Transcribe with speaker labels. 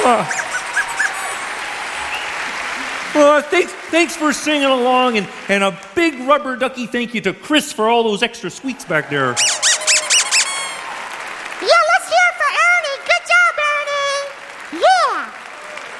Speaker 1: Thanks for singing along, and a big rubber ducky thank you to Chris for all those extra squeaks back there.